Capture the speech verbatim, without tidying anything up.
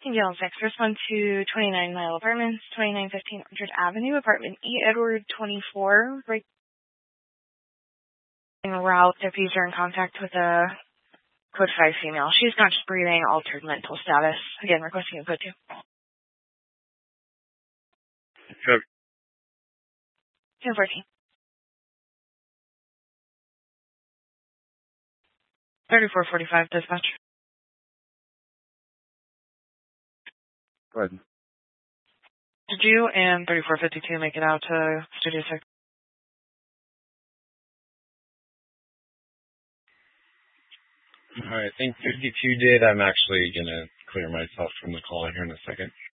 Angel six, respond to twenty-nine Mile Apartments, twenty-nine fifteen Orchard Avenue, apartment E, Edward twenty-four, break route if you're in contact with a code five female. She's conscious breathing, altered mental status. Again, requesting a code two. Sure. ten fourteen. thirty-four forty-five, dispatch. Go ahead. Did you and thirty-four fifty-two make it out to Studio six? All right, I think fifty-two did. I'm actually going to clear myself from the call here in a second.